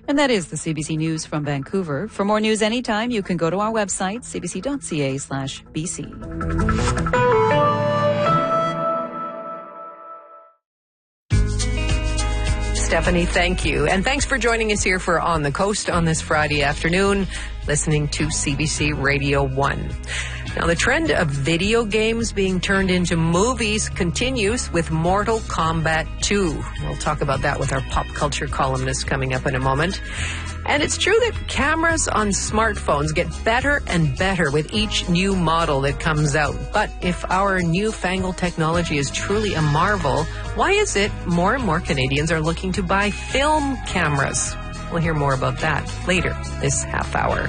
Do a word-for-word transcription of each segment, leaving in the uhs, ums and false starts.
And that is the C B C News from Vancouver. For more news anytime, you can go to our website, c b c dot c a slash b c. Stephanie, thank you. And thanks for joining us here for On the Coast on this Friday afternoon, listening to C B C Radio one. Now, the trend of video games being turned into movies continues with Mortal Kombat two. We'll talk about that with our pop culture columnist coming up in a moment. And it's true that cameras on smartphones get better and better with each new model that comes out. But if our newfangled technology is truly a marvel, why is it more and more Canadians are looking to buy film cameras? We'll hear more about that later this half hour.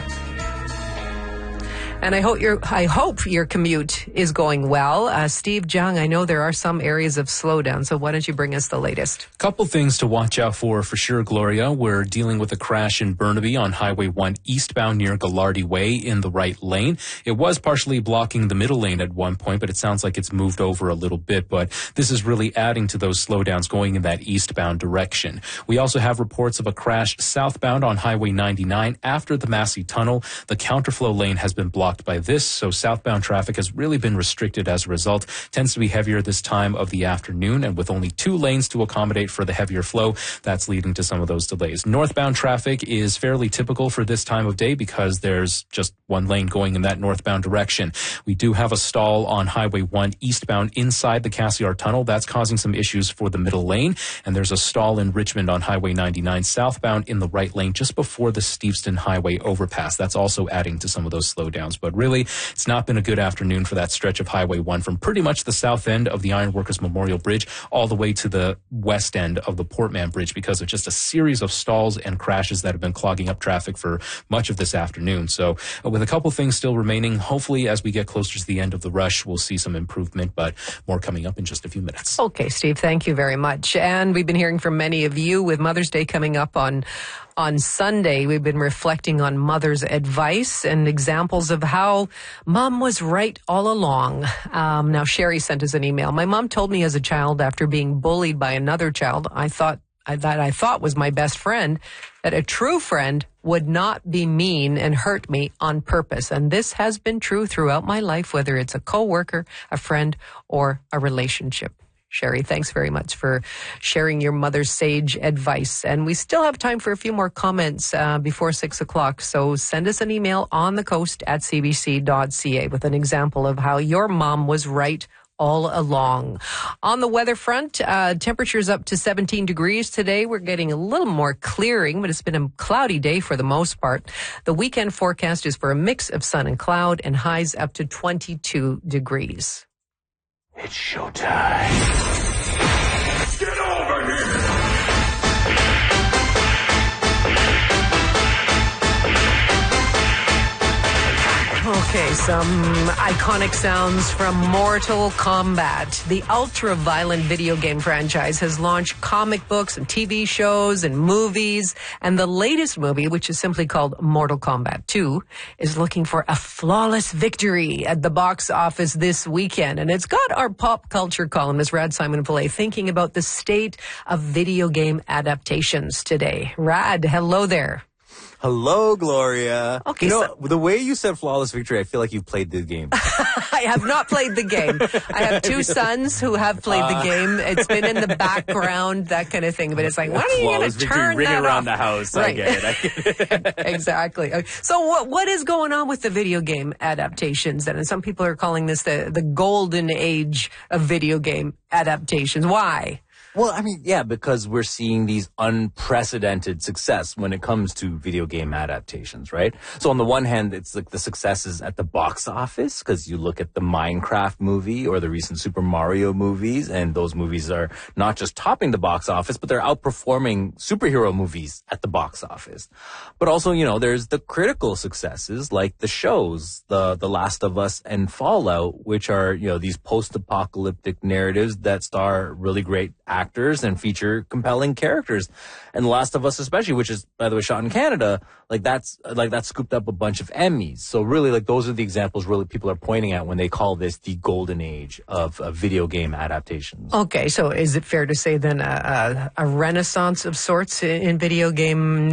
And I hope your I hope your commute is going well. Uh, Steve Jung, I know there are some areas of slowdown, so why don't you bring us the latest? Couple things to watch out for, for sure, Gloria. We're dealing with a crash in Burnaby on Highway one eastbound near Gallardi Way in the right lane. It was partially blocking the middle lane at one point, but it sounds like it's moved over a little bit. But this is really adding to those slowdowns going in that eastbound direction. We also have reports of a crash southbound on Highway ninety-nine after the Massey Tunnel. The counterflow lane has been blocked by this, so southbound traffic has really been restricted as a result. Tends to be heavier this time of the afternoon, and with only two lanes to accommodate for the heavier flow, that's leading to some of those delays. Northbound traffic is fairly typical for this time of day because there's just one lane going in that northbound direction. We do have a stall on Highway one eastbound inside the Cassiar Tunnel. That's causing some issues for the middle lane, and there's a stall in Richmond on Highway ninety-nine southbound in the right lane just before the Steveston Highway overpass. That's also adding to some of those slowdowns. But really, it's not been a good afternoon for that stretch of Highway one from pretty much the south end of the Ironworkers Memorial Bridge all the way to the west end of the Portman Bridge because of just a series of stalls and crashes that have been clogging up traffic for much of this afternoon. So uh, with a couple things still remaining, hopefully as we get closer to the end of the rush, we'll see some improvement, but more coming up in just a few minutes. Okay, Steve, thank you very much. And we've been hearing from many of you with Mother's Day coming up on On Sunday. We've been reflecting on mother's advice and examples of how mom was right all along. Um, now, Sherry sent us an email. My mom told me as a child after being bullied by another child, I thought I, that I thought was my best friend, that a true friend would not be mean and hurt me on purpose. And this has been true throughout my life, whether it's a coworker, a friend, or a relationship. Sherry, thanks very much for sharing your mother's sage advice. And we still have time for a few more comments uh, before six o'clock. So send us an email on the coast at c b c dot c a with an example of how your mom was right all along. On the weather front, uh, temperatures up to seventeen degrees today. We're getting a little more clearing, but it's been a cloudy day for the most part. The weekend forecast is for a mix of sun and cloud and highs up to twenty-two degrees. It's showtime. Get over here! Okay, some iconic sounds from Mortal Kombat. The ultra-violent video game franchise has launched comic books and T V shows and movies. And the latest movie, which is simply called Mortal Kombat two, is looking for a flawless victory at the box office this weekend. And it's got our pop culture columnist, Rad Simon-Pillay, thinking about the state of video game adaptations today. Rad, hello there. Hello, Gloria. Okay, you know, so the way you said flawless victory, I feel like you've played the game. I have not played the game. I have two sons who have played uh, the game. It's been in the background, that kind of thing. But it's like, when are you going to turn ring that around off? the house? Right. I get it. I get it. Exactly. So what what is going on with the video game adaptations then? And some people are calling this the, the golden age of video game adaptations. Why? Well, I mean, yeah, because we're seeing these unprecedented success when it comes to video game adaptations, right? So on the one hand, it's like the successes at the box office, because you look at the Minecraft movie or the recent Super Mario movies, and those movies are not just topping the box office, but they're outperforming superhero movies at the box office. But also, you know, there's the critical successes like the shows, the The Last of Us and Fallout, which are, you know, these post-apocalyptic narratives that star really great actors actors and feature compelling characters. And The Last of Us especially, which is, by the way, shot in Canada, like that's like that scooped up a bunch of Emmys. So really, like those are the examples really people are pointing at when they call this the golden age of, of video game adaptations. Okay, so is it fair to say then a, a, a renaissance of sorts in, in video game